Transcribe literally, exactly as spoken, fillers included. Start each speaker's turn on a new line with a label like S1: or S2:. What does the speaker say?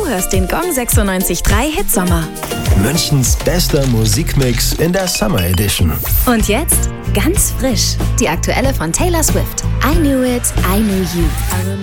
S1: hörst den Gong sechsundneunzig Komma drei Hit Sommer.
S2: Münchens bester Musikmix in der Summer Edition.
S1: Und jetzt ganz frisch, die aktuelle von Taylor Swift. I Knew It, I Knew You.